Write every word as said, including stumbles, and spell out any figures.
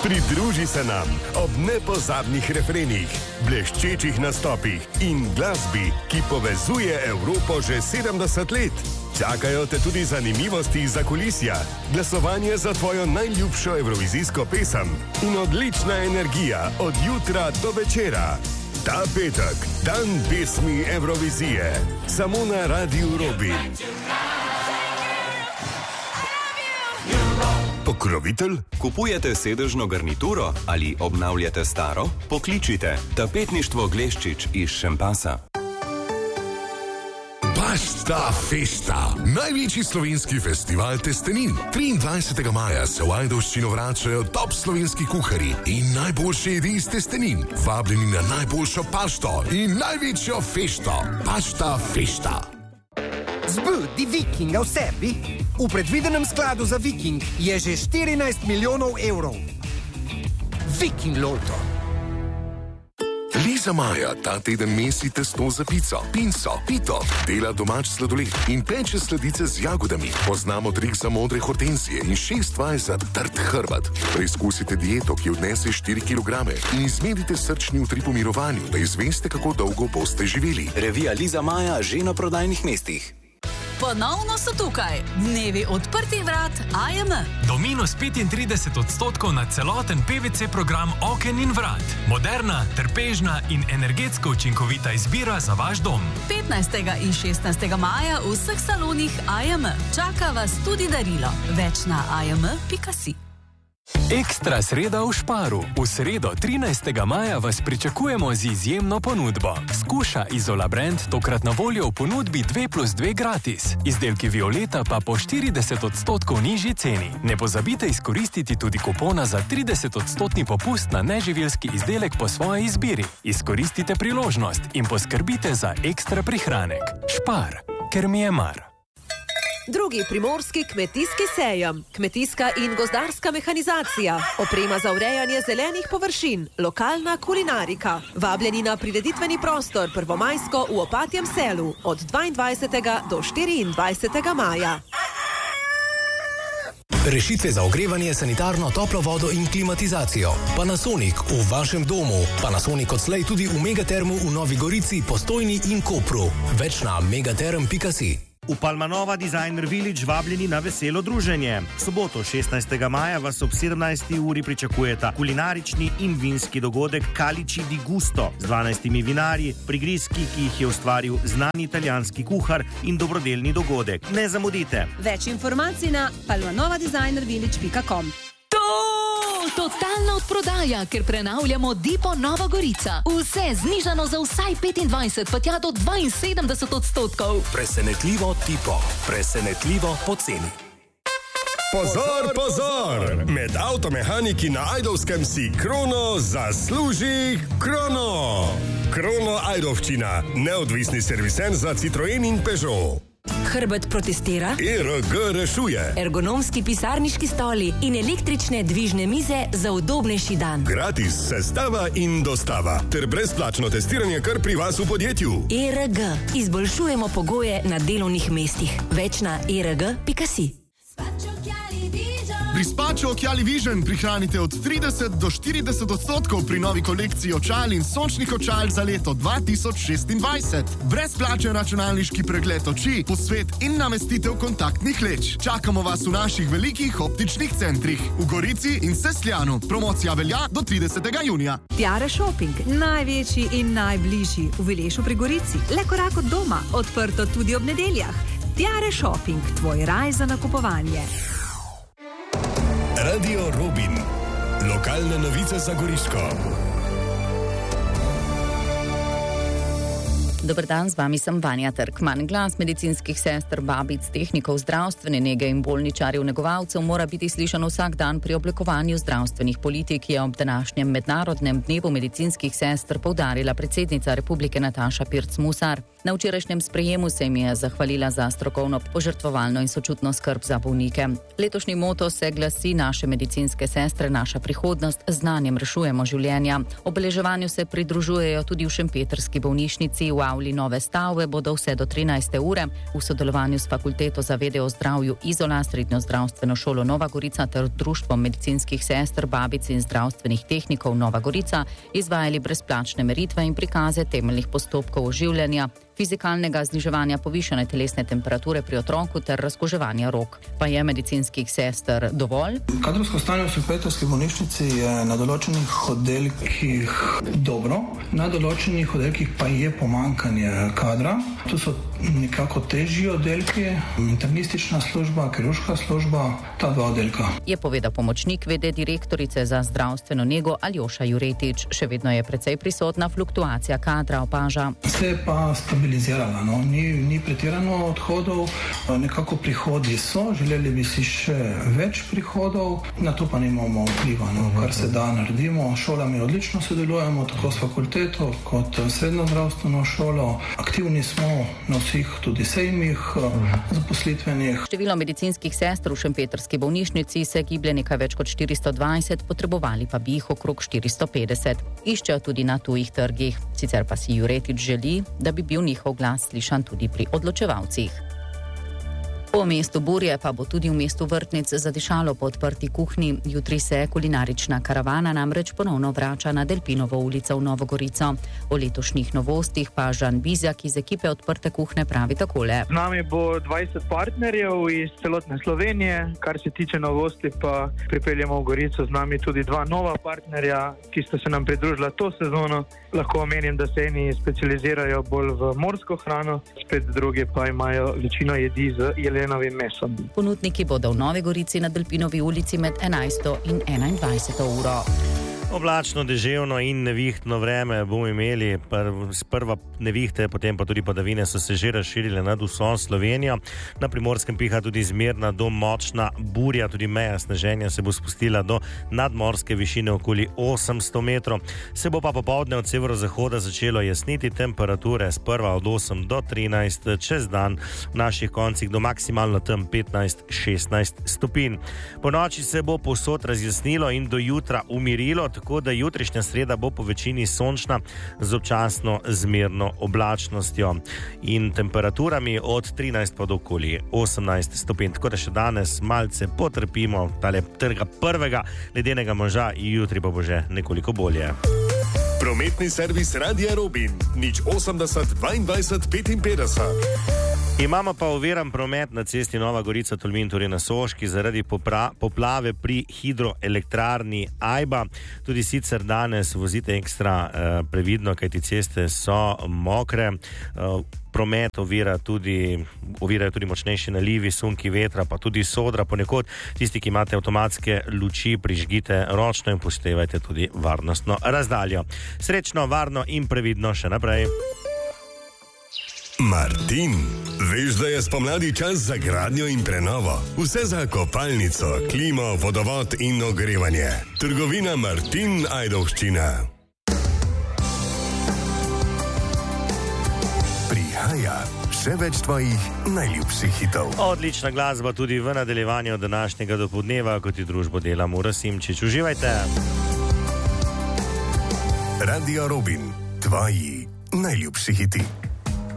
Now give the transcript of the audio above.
Pridruži se nam ob nepozabnih refrenih, bleščečih nastopih in glasbi, ki povezuje Evropo že sedemdeset let. Čakajo te tudi zanimivosti za kulisja, glasovanje za tvojo najljubšo evrovizijsko pesem in odlična energija od jutra do večera. Ta petek, dan pesmi Evrovizije, samo na Radiu Robin. Pokrovitelj? Kupujete sedežno garnituro ali obnavljate staro? Pokličite Tapetništvo Gleščič iz Šempasa. Pasta Festa, največji slovenski festival testenin. triindvajsetega maja se v Ajdovščino vračajo top slovenski kuharji in najboljše jedi iz testenin. Vabljeni na najboljšo pašto in največjo fešto. Pasta Festa. Zbudi Vikinga v sebi. V predvidenem skladu za Viking je že štirinajst milijonov evrov. Viking Lotto. Liza Maja ta teden mesi testo za pico, pinco, pito, dela domač sladoled in peče sladice z jagodami. Poznamo trik za modre hortenzije in šest vaj za trd hrbet. Preizkusite dieto, ki odnese štiri kilograme in izmerite srčni utrip v mirovanju, da izveste, kako dolgo boste živeli. Revija Liza Maja že na prodajnih mestih. Ponovno so tukaj dnevi odprtih vrat A M. Do minus petintrideset odstotkov na celoten P V C program oken in vrat. Moderna, trpežna in energetsko učinkovita izbira za vaš dom. petnajstega in šestnajstega maja v vseh salonih A M. Čaka vas tudi darilo. Več na a m pika si. Ekstra sreda v Šparu. V sredo trinajstega maja vas pričakujemo z izjemno ponudbo. Skuša Izola brand tokrat na voljo v ponudbi dve plus dve gratis. Izdelki Violeta pa po štirideset odstotkov nižji ceni. Ne pozabite izkoristiti tudi kupona za trideset odstotni popust na neživilski izdelek po svoji izbiri. Izkoristite priložnost in poskrbite za ekstra prihranek. Špar, ker mi je mar. Drugi primorski kmetijski sejem, kmetijska in gozdarska mehanizacija, oprema za urejanje zelenih površin, lokalna kulinarika. Vabljeni na prireditveni prostor Prvomajsko v Opatjem selu od dvaindvajsetega do štiriindvajsetega maja. Rešitve za ogrevanje, sanitarno, toplo vodo in klimatizacijo. Panasonic v vašem domu. Panasonic odslej tudi v Megatermu v Novi Gorici, Postojni in Kopru. Več na megaterm pika si. V Palmanova Designer Village vabljeni na veselo druženje. V soboto šestnajstega maja vas ob sedemnajsti uri pričakujeta kulinarični in vinski dogodek Calici di Gusto z dvanajstimi vinarji, prigrizki, ki jih je ustvaril znani italijanski kuhar in dobrodelni dogodek. Ne zamudite. Več informacij na palmanova designer village pika com. Totalna odprodaja, ker prenavljamo Dipo Nova Gorica. Vse znižano za vsaj petindvajset, pa tja do dvainsedemdeset odstotkov. Presenetljivo Dipo. Presenetljivo poceni. Pozor, pozor! Med avtomehaniki na Ajdovskem si Krono zasluži Krono! Krono Ajdovščina, neodvisni serviser za Citroen in Peugeot. Hrbet protestira, E R G rešuje, ergonomski pisarniški stoli in električne dvižne mize za udobnejši dan. Gratis sestava in dostava ter brezplačno testiranje kar pri vas v podjetju. E R G. Izboljšujemo pogoje na delovnih mestih. Več na e r g pika si. Pri Spačo Occhiali Vision prihranite od trideset do štirideset odstotkov pri novi kolekciji očal in sončnih očal za leto dva tisoč šestindvajset. Brezplačen računalniški pregled oči, posvet in namestitev kontaktnih leč. Čakamo vas v naših velikih optičnih centrih v Gorici in Sesljanu. Promocija velja do tridesetega junija. Tiare Shopping, največji in najbližji v Vilešu pri Gorici. Le korak od doma, odprto tudi ob nedeljah. Tiare Shopping, tvoj raj za nakupovanje. Radio Robin. Lokalne novice za Goriško. Dober dan, z vami sem Vanja Trkman. Glas medicinskih sester, babic, tehnikov zdravstvene nege in bolničarjev negovalcev mora biti slišan vsak dan pri oblikovanju zdravstvenih politik, je ob današnjem mednarodnem dnevu medicinskih sester poudarila predsednica Republike Nataša Pirc Musar. Na včerajšnjem sprejemu se jim je zahvalila za strokovno, požrtvovalno in sočutno skrb za bolnike. Letošnji moto se glasi: naše medicinske sestre, naša prihodnost, z znanjem rešujemo življenja. Obeleževanju se pridružujejo tudi v šempetrski bolnišnici. V avli nove stavbe bodo vse do trinajste ure v sodelovanju s Fakulteto za vede o zdravju Izola, Srednjo zdravstveno šolo Nova Gorica ter Društvom medicinskih sester, babic in zdravstvenih tehnikov Nova Gorica izvajali brezplačne meritve in prikaze temeljnih postopkov oživljanja, fizikalnega zniževanja povišane telesne temperature pri otroku ter razkoževanja rok. Pa je medicinskih sester dovolj? Kadrovsko stanje v šempetrski bolnišnici je na določenih oddelkih dobro, na določenih oddelkih pa je pomanjkanje kadra. Tu so nekako težji oddelki, internistična služba, kirurška služba, ta dva oddelka. Je povedal pomočnik vede direktorice za zdravstveno nego Aljoša Juretič. Še vedno je precej prisotna fluktuacija kadra, opaža. Se pa stabilizirala, no? ni, ni pretirano odhodov, nekako prihodi so, želeli bi si še več prihodov, na to pa nimamo vpliva, no? Kar se da naredimo. Šolami odlično sodelujemo, tako s fakulteto kot srednjo zdravstveno šolo. Aktivni smo na vseh tudi sejmih zaposlitvenih. Število medicinskih sester v šempetrski bolnišnici se giblje nekaj več kot štiristo dvajset, potrebovali pa bi jih okrog štiristo petdeset. Iščejo tudi na tujih trgih. Sicer pa si Juretič želi, da bi bil njihov glas slišan tudi pri odločevalcih. Po mestu Burje pa bo tudi v mestu Vrtnic zadišalo po odprti kuhinji. Jutri se kulinarična karavana namreč ponovno vrača na Delpinovo ulico v Novo Gorico. O letošnjih novostih pa Žan Bizjak iz ekipe odprte kuhne pravi takole. Z nami bo dvajset partnerjev iz celotne Slovenije. Kar se tiče novosti, pa pripeljemo v Gorico z nami tudi dva nova partnerja, ki sta se nam pridružila to sezono. Lahko omenim, da se eni specializirajo bolj v morsko hrano, spet drugi pa imajo večino jedi z jelenovim mesom. Ponudniki bodo v Novi Gorici na Delpinovi ulici med enajsto in enaindvajseto uro. Oblačno, deževno in nevihtno vreme bomo imeli. Sprva nevihte, potem pa tudi padavine so se že razširile nad vso Slovenijo. Na Primorskem piha tudi zmerna do močna burja, tudi meja sneženja se bo spustila do nadmorske višine okoli osemsto metrov. Se bo pa popoldne od severozahoda začelo jasniti, temperature sprva od osem do trinajst, čez dan v naših koncih do maksimalno tam petnajst šestnajst stopinj. Po noči se bo povsod razjasnilo in do jutra umirilo, tako da jutrišnja sreda bo po večini sončna z občasno zmerno oblačnostjo in temperaturami od trinajst pa do okoli osemnajst stopinj. Tako da še danes malce potrpimo tale trga prvega ledenega moža, jutri pa bo že nekoliko bolje. Prometni servis Radia Robin, nič osemdeset dvaindvajset petinpetdeset. Imamo pa oviran promet na cesti Nova Gorica Tolmin, torej na Soški, zaradi popra, poplave pri hidroelektrarni Ajba. Tudi sicer danes vozite ekstra eh, previdno, kajti ceste so mokre. Eh, promet ovira tudi, ovirajo tudi močnejši nalivi, sunki vetra, pa tudi sodra ponekod. Tisti, ki imate avtomatske luči, prižgite ročno in upoštevajte tudi varnostno razdaljo. Srečno, varno in previdno še naprej. Martin, veš, da je spomladi čas za gradnjo in prenovo? Vse za kopalnico, klimo, vodovod in ogrevanje. Trgovina Martin Ajdovščina. Prihaja še več tvojih najljubših hitov. Odlična glasba tudi v nadaljevanju današnjega dopoldneva, kot je družbo dela Mura Simčič. Uživajte! Radio Robin, tvoji najljubši hiti.